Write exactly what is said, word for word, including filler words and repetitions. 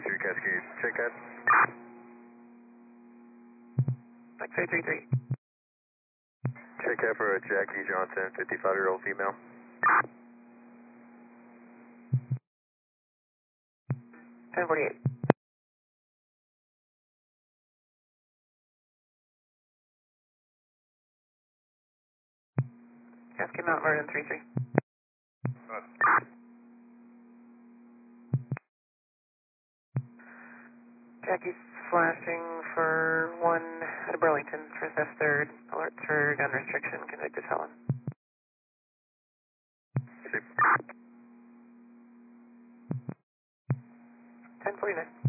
three three Cascade, check out. Like three three three. Check out for a Jackie Johnson, fifty-five year old female. ten forty-eight. Cascade Mount Vernon three three. Jackie's flashing for one out of Burlington for F third. Alert for gun restriction, convicted felon. ten forty-nine.